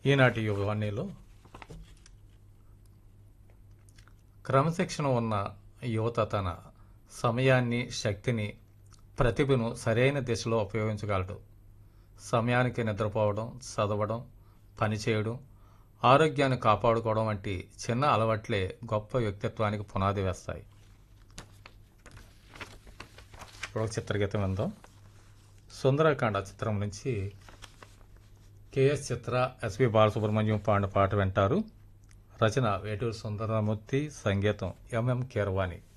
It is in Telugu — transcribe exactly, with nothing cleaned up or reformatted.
ఈనాటి యువవాణిలో క్రమశిక్షణ ఉన్న యువత తన సమయాన్ని, శక్తిని, ప్రతిభను సరైన దిశలో ఉపయోగించగలడు. సమయానికి నిద్రపోవడం, చదవడం, పనిచేయడం, ఆరోగ్యాన్ని కాపాడుకోవడం వంటి చిన్న అలవాట్లే గొప్ప వ్యక్తిత్వానికి పునాది వేస్తాయి. ఇప్పుడు ఒక చిత్రగీతం విందాం. సుందరకాండ చిత్రం నుంచి కెఎస్ చిత్ర, ఎస్పి బాలసుబ్రహ్మణ్యం పాడిన పాట వింటారు. రచన వేటూరి సుందరమూర్తి, సంగీతం ఎంఎం కీరవాణి.